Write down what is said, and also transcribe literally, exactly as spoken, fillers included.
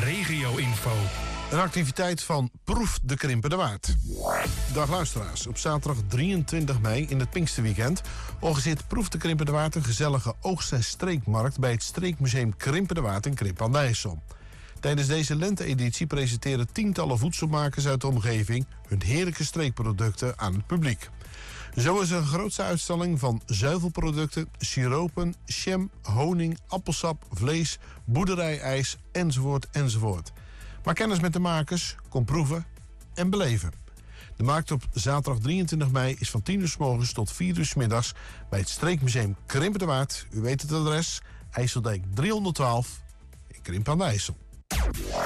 regio-info. Een activiteit van Proef de Krimpende Waard. Dag luisteraars, op zaterdag drieëntwintig mei in het Pinksterweekend organiseert Proef de Krimpende Waard een gezellige oogst- en streekmarkt bij het Streekmuseum Krimpende Waard in Krip aan de IJssel. Tijdens deze lente-editie presenteren tientallen voedselmakers uit de omgeving hun heerlijke streekproducten aan het publiek. Zo is er een grootste uitstelling van zuivelproducten, siropen, jam, honing, appelsap, vlees, boerderijijs enzovoort enzovoort. Maak kennis met de makers, kom proeven en beleven. De markt op zaterdag drieëntwintig mei is van tien uur 's morgens tot vier uur 's middags bij het Streekmuseum Krimpende Waard. U weet het adres, IJsseldijk driehonderdtwaalf in Krimpen aan de IJssel.